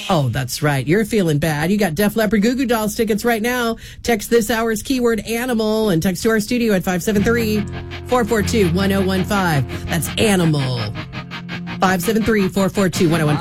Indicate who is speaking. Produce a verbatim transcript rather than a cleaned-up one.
Speaker 1: Oh, that's right. You're feeling bad. You got Def Leppard Goo Goo Dolls tickets right now. Text this hour's keyword animal and text to our studio at five seven three, four four two, one oh one five. That's animal. five seven three, four four two, one oh one five.